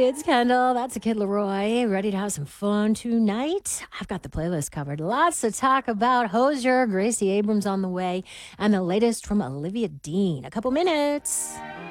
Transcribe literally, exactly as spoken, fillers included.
it's Kendall. That's a Kid Leroy. Ready to have some fun tonight? I've got the playlist covered. Lots to talk about. Hozier, Gracie Abrams on the way, and the latest from Olivia Dean. A couple minutes.